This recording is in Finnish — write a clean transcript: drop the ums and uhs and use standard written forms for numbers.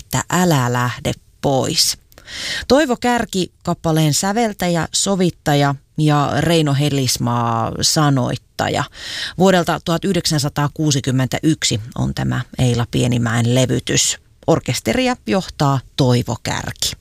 että älä lähde pois. Toivo Kärki, kappaleen säveltäjä, sovittaja ja Reino Helismaa sanoittaja. Vuodelta 1961 on tämä Eila Pienimäen levytys. Orkesteria johtaa Toivo Kärki.